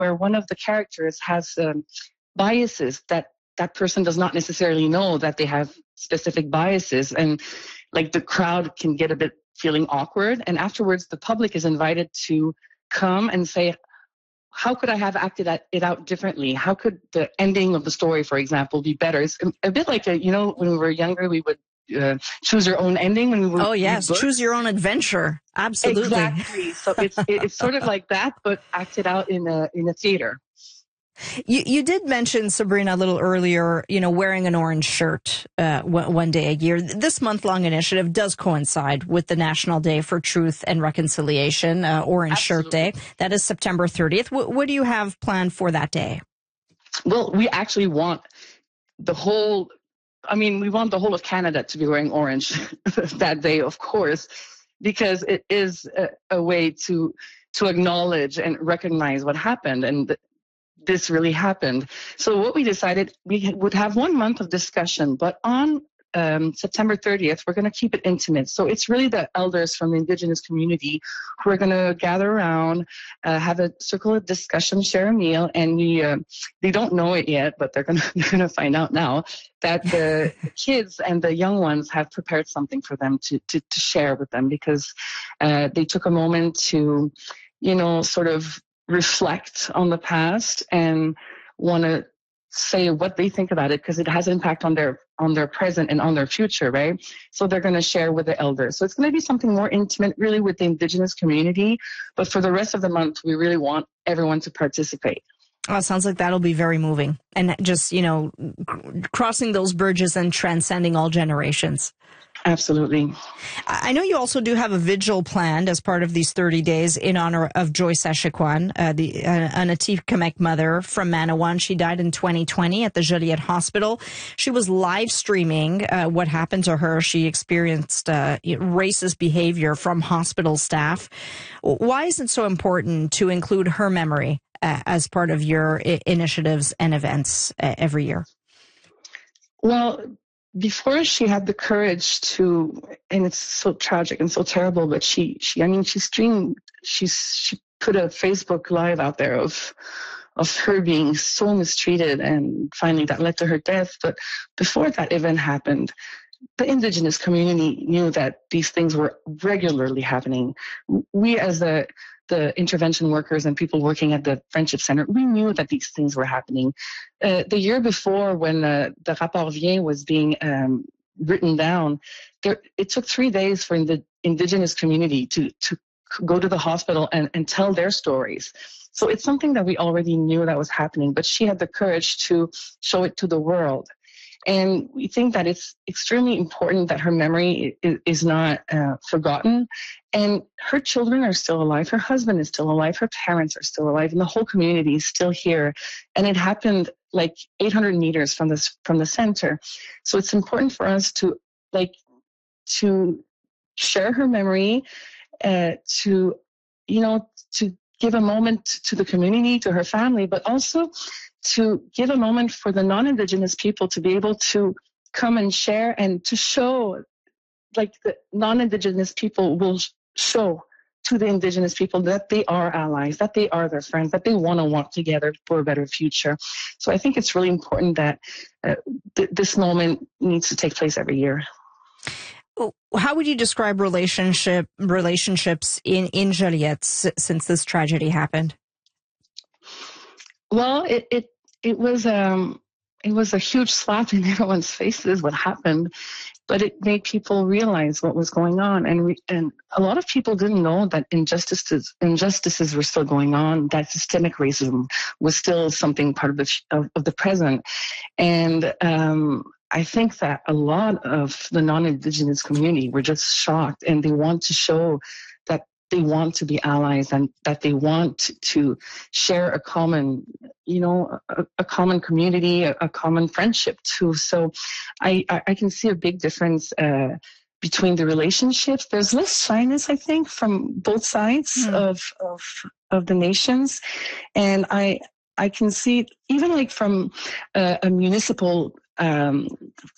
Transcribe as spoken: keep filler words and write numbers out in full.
where one of the characters has um, biases that that person does not necessarily know that they have specific biases, and like the crowd can get a bit feeling awkward, and afterwards the public is invited to come and say, how could I have acted it out differently? How could the ending of the story, for example, be better? It's a bit like, a, you know, when we were younger, we would uh, choose our own ending. When we were oh, yes, choose your own adventure. Absolutely. Exactly. So it's it's sort of like that, but acted out in a in a theater. You, you did mention, Sabrina, a little earlier, you know, wearing an orange shirt uh, one, one day a year. This month-long initiative does coincide with the National Day for Truth and Reconciliation, uh, Orange Absolutely. Shirt Day. That is September thirtieth. W- what do you have planned for that day? Well, we actually want the whole, I mean, we want the whole of Canada to be wearing orange that day, of course, because it is a, a way to to acknowledge and recognize what happened. And the, this really happened. So what we decided, we would have one month of discussion, but on um, September thirtieth, we're going to keep it intimate. So it's really the elders from the Indigenous community who are going to gather around, uh, have a circle of discussion, share a meal, and we, uh, they don't know it yet, but they're going to they're going to find out now that the kids and the young ones have prepared something for them to to, to share with them, because uh, they took a moment to, you know, sort of reflect on the past and want to say what they think about it, because it has impact on their on their present and on their future, right? So they're going to share with the elders. So it's going to be something more intimate, really, with the Indigenous community. But for the rest of the month, we really want everyone to participate. Oh, it sounds like that'll be very moving, and just, you know, crossing those bridges and transcending all generations. Absolutely. I know you also do have a vigil planned as part of these thirty days in honor of Joyce Echequan, uh, the uh, an Atikamekw mother from Manawan. She died in twenty twenty at the Joliette Hospital. She was live streaming uh, what happened to her. She experienced uh, racist behavior from hospital staff. Why is it so important to include her memory uh, as part of your I- initiatives and events uh, every year? Well, before she had the courage to, and it's so tragic and so terrible, but she, she, I mean, she streamed, she's, she put a Facebook live out there of, of her being so mistreated, and finally that led to her death. But before that event happened, the Indigenous community knew that these things were regularly happening. We, as the the intervention workers and people working at the Friendship Center, we knew that these things were happening. Uh, the year before, when uh, the Rapport Vient was being um, written down, there, it took three days for the Indigenous community to, to go to the hospital and, and tell their stories. So it's something that we already knew that was happening, but she had the courage to show it to the world. And we think that it's extremely important that her memory is, is not uh, forgotten. And her children are still alive. Her husband is still alive. Her parents are still alive. And the whole community is still here. And it happened like eight hundred meters from this, from the center. So it's important for us to like, to share her memory, uh, to, you know, to give a moment to the community, to her family, but also to give a moment for the non-Indigenous people to be able to come and share, and to show, like, the non-Indigenous people will show to the Indigenous people that they are allies, that they are their friends, that they want to work together for a better future. So I think it's really important that uh, th- this moment needs to take place every year. How would you describe relationship relationships in, in Joliette s- since this tragedy happened? Well, it, it, it was, um, it was a huge slap in everyone's faces what happened, but it made people realize what was going on. And we, and a lot of people didn't know that injustices, injustices were still going on, that systemic racism was still something part of the, of, of the present. And, um, I think that a lot of the non-Indigenous community were just shocked, and they want to show that they want to be allies, and that they want to share a common, you know, a, a common community, a, a common friendship too. So I, I, I can see a big difference uh, between the relationships. There's less shyness, I think, from both sides mm. of, of of the nations. And I I can see, even like from uh, a municipal um,